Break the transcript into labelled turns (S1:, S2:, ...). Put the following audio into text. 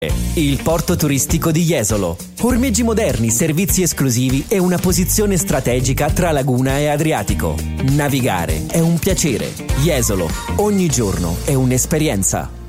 S1: Il porto turistico di Jesolo. Ormeggi moderni, servizi esclusivi e una posizione strategica tra laguna e Adriatico. Navigare è un piacere. Jesolo, ogni giorno è un'esperienza.